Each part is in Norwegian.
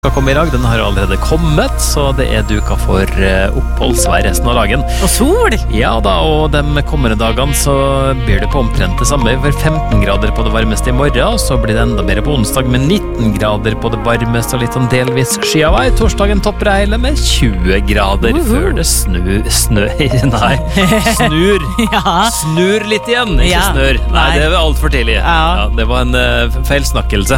Skal komme I dag, den har allerede kommet, så det duka for oppholdsvær resten av dagen. Og sol! Ja da, og de kommende dagene så blir det på omtrent det samme. Vi får 15 grader på det varmeste I morgen, og så blir det enda bedre på onsdag med 19 grader på det varmeste og litt sånn delvis skyavei. Torsdagen topper det hele med 20 grader før det snur litt igjen, ikke Ja. snør. Nei, det var alt for tidlig. Ja. Ja, det var en feilsnakkelse.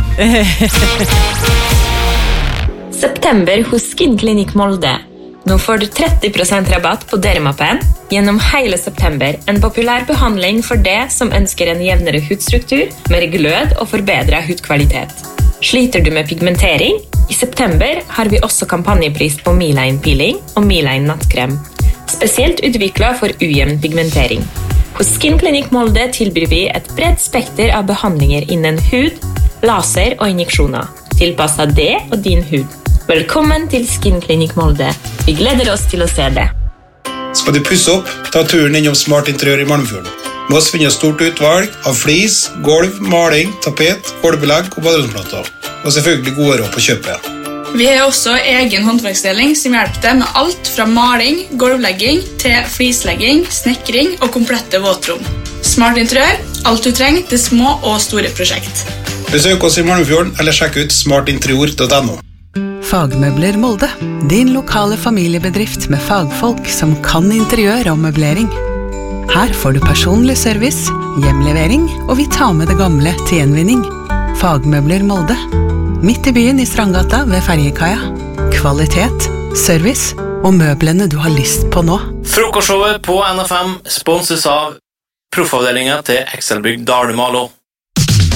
September hos Skinklinikk Molde. Nå får du 30% rabatt på Dermapen gjennom hele september. En populær behandling for det som ønsker en jevnere hudstruktur, mer glød og forbedret hudkvalitet. Sliter du med pigmentering? I september har vi også kampanjepris på Miline Peeling og Miline Nattkrem. Spesielt utviklet for ujevn pigmentering. Hos Skinklinikk Molde tilbyr vi et bredt spekter av behandlinger innen hud, laser og injeksjoner. Tilpasset det og din hud. Velkommen til Skinklinikk Molde. Vi gleder oss til å se det. Skal du pusse opp, ta turen innom Smart Interiør I Malmfjorden. Med oss finner stort utvalg av flis, gulv, maling, tapet, gulvbelegg og baderomsplater. Og selvfølgelig gode råd på kjøpet. Vi har også egen håndverksdeling som hjelper deg med alt fra maling, gulvlegging til flislegging, snekring og komplette våtrom. Smart Interiør, alt du trenger til små og store prosjekt. Besøk oss I Malmfjorden eller sjekk ut smartinterior.no. Fagmøbler Molde, din lokale familiebedrift med fagfolk som kan interiør og møblering. Her får du personlig service, hjemlevering, og vi tar med det gamle til gjenvinning. Fagmøbler Molde, midt I byen I Strandgata ved Ferjekaia. Kvalitet, service og møblene du har lyst på nå. Frokostshowet på NFM sponses av proffavdelingen til Excelbygg Dalumalo.